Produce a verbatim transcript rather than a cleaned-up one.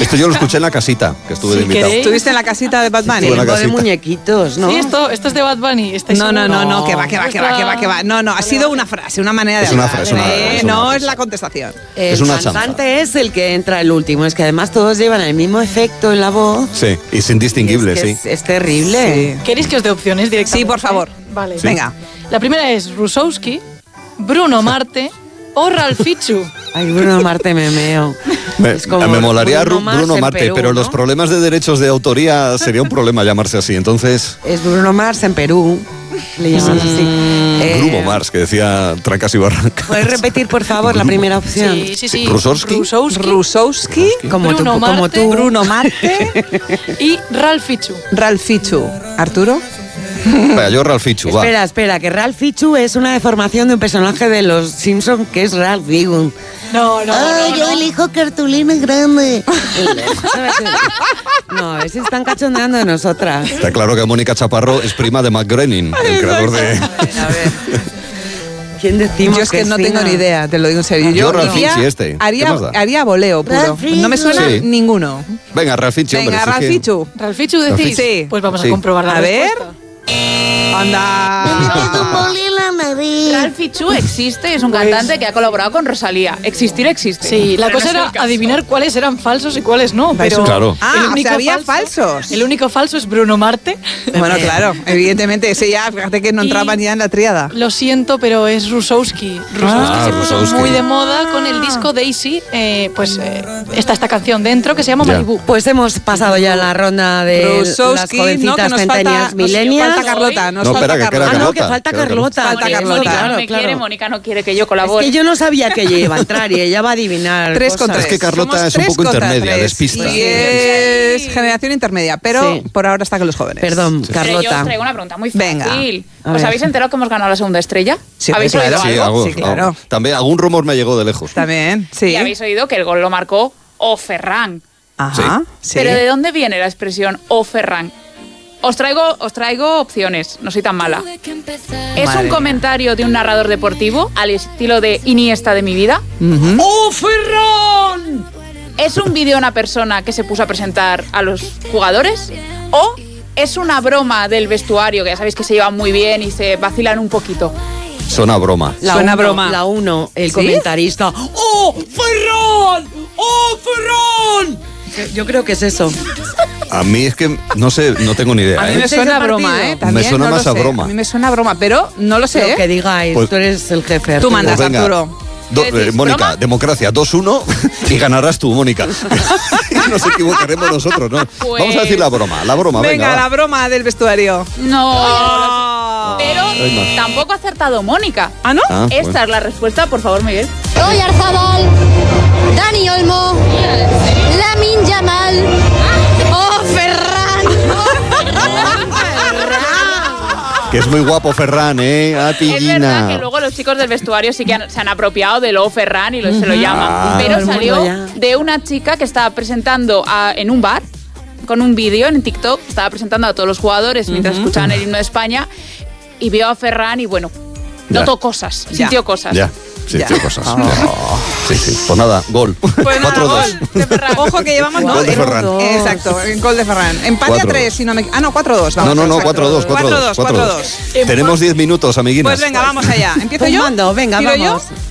Esto yo lo escuché en la casita, que estuve de invitado. ¿Estuviste en la casita de Bad Bunny? Estuve en la de muñequitos, ¿no? Sí, esto, esto es de Bad Bunny. No, no, no, no, que va, que va, que va, que va, que va. No, no, ha sido una frase, una manera de Es una hablar. frase, una- Eh, es una no frase. es la contestación. El Es una chanza. cantante es el que entra el último. Es que además todos llevan el mismo efecto en la voz. Sí, y es indistinguible, Es que sí. es, es terrible. ¿Queréis que os dé opciones directamente? Sí, por favor. Vale. Sí. Venga. La primera es Rusowski, Bruno Marte o Ralfichu. Ay, Bruno Marte me meo. Me, Es como me molaría Bruno Ru- Mars Bruno en Marte, Perú, pero ¿no? los problemas de derechos de autoría sería un problema llamarse así. Entonces, Es Bruno Mars en Perú. Le llaman así. Eh, Bruno Mars, que decía trancas y barrancas. ¿Puedes repetir, por favor, la primera opción? Sí, sí, sí. Rusowski. Rusowski Rusowski, Como tú, Bruno como Marte. tú. Bruno Marte, y Ralfichu. Ralfichu. ¿Arturo? Venga, yo Ralfichu, va. Espera, espera, que Ralph Fichu es una deformación de un personaje de los Simpsons que es Ralph Wiggum. No, no, Ah, no, yo no. elijo cartulina grande. No, a ver si están cachondeando de nosotras. Está claro que Mónica Chaparro es prima de Matt Groening, el creador de... A ver. ¿Quién decimos Yo es que no sí, tengo ni idea, te lo digo en serio. Yo Yo Ralph haría, Fichu este, ¿qué haría, más da? haría voleo puro. Ralph No me suena Sí. ninguno. Venga, Ralfichu, hombre. Venga, si es que- Ralfichu. ¿Ralfichu decís? Sí. Pues vamos Sí. a comprobar la A ver. respuesta. Anda. Ralfichu existe, es un cantante que ha colaborado con Rosalía. Existir existe. Sí, la Pero cosa no es era el caso. adivinar cuáles eran falsos y cuáles no. Pero Claro. Ah, el o único sea, había falso- falsos. El único falso es Bruno Marte. Bueno, claro, evidentemente, ese ya, fíjate que no Y- entraban ya en la tríada. Lo siento, pero es Rusowski. Rusowski Ah, se puso Rusowski. muy de moda con el disco Daisy. Eh, pues eh, está esta canción dentro que se llama Ya. Malibu. Pues hemos pasado ya la ronda de Rusowski, las no, que jovencitas nos centenias falta, nos millennials. falta Carlota, nos No, falta espera, que queda Ah, Carlota. no, que Carlota, falta queda Carlota. Falta Mónica, Carlota. Mónica no Claro, me claro. quiere, Mónica no quiere que yo Es colabore. que yo no sabía que ella iba a entrar y ella va a adivinar Tres cosas. contra Es que tres. Carlota Somos es un tres poco contra intermedia, tres. despista. Y es generación intermedia, pero Sí. por ahora está con los jóvenes. Perdón, Pero yo Carlota. os traigo una pregunta muy fácil. Venga. A ¿Os ver. habéis enterado que hemos ganado la segunda estrella? Sí, ¿Habéis claro. oído Sí, algo? algo, Sí, claro. algo. También algún rumor me llegó de lejos. También, sí. Y habéis oído que el gol lo marcó O Ferran. Ajá, sí. Pero ¿de dónde viene la expresión O Ferran? Os traigo, os traigo opciones, no soy tan mala. ¿Es Madre un mía. comentario de un narrador deportivo al estilo de Iniesta de mi vida? Ujú. ¡Oh, Ferran! ¿Es un vídeo de una persona que se puso a presentar a los jugadores? ¿O es una broma del vestuario, que ya sabéis que se llevan muy bien y se vacilan un poquito? Suena a broma. La Suena uno, broma. La uno, el ¿Sí? comentarista. ¡Oh, Ferran! ¡Oh, Ferran! Yo creo que es eso. A mí es que, no sé, no tengo ni idea. A mí ¿eh? me ¿Ese suena es el broma, partido? ¿eh? También, Me suena no lo más a sé. broma. A mí me suena a broma, pero no lo sé, Lo ¿eh? que digáis, Pues- tú eres el jefe. Tú Arturo. mandas, Pues venga. Arturo. Do- ¿Qué decís, eh, Mónica, broma? democracia, dos uno y ganarás tú, Mónica. Nos equivocaremos nosotros, ¿no? Pues- Vamos a decir la broma, la broma, venga. Venga, va. la broma del vestuario. No, Oh. pero Ay, no. tampoco ha acertado Mónica. ¿Ah, no? Ah, Esta bueno. es la respuesta, por favor, Miguel. Oyarzabal, Dani Olmo, Lamin Yamal, Oh Ferran. Que es muy guapo Ferran, ¿eh? A ti, Es verdad Gina. que luego los chicos del vestuario sí que han- se han apropiado del O Ferran y lo, se lo llaman. Ah. Pero Todo el salió mundo ya. de una chica que estaba presentando a- en un bar con un vídeo en TikTok. Estaba presentando a todos los jugadores mientras escuchaban el himno de España y vio a Ferran y bueno, Ya. notó cosas, Ya. sintió cosas. Ya, sí, Ya. tío, cosas. ya. Sí, sí. Pues nada, gol. Pues nada, cuatro dos. gol de Ferran. Ojo que llevamos Gol de en- Ferran. Exacto, en gol de Ferran. Empate a Cuatro tres, dos. si no me... Ah, no, cuatro dos. No, no, no, cuatro dos, cuatro dos. cuatro dos. Tenemos diez minutos, amiguinas. Pues venga, vamos allá. ¿Empiezo yo? Pues mando, venga, ¿Tiro yo? vamos.